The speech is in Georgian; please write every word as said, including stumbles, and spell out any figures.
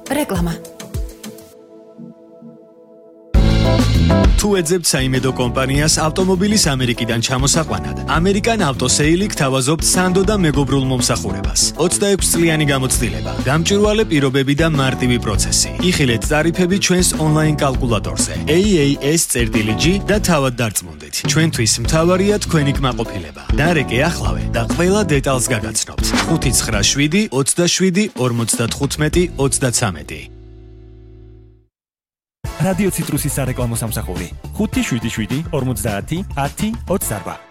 რეკლამა. თუ ეძებთ საიმედო კომპანიას ავტომობილის ამერიკიდან ჩამოსაყვანად, American Auto Sale გთავაზობთ სანდო და მეგობრულ მომსახურებას. ოცდაექვსი წლიანი გამოცდილება, გამჭვირვალე პირობები და მარტივი პროცესი. იხილეთ ტარიფები ჩვენს ონლაინ კალკულატორზე A A S G და თავად დარწმუნდით. ჩვენთვის მთავარია თქვენი კმაყოფილება. დარეკე ახლავე და ყველა დეტალს გაგაცნობთ. ხუთი ცხრა შვიდი ოცდაშვიდი ორმოცდათხუთმეტი ოცდაცამეტი. რადიო ციტრუსის სარეკლამო სამსახური ხუთი შვიდი შვიდი ორმოცდაათი ათი ოცდაარბა.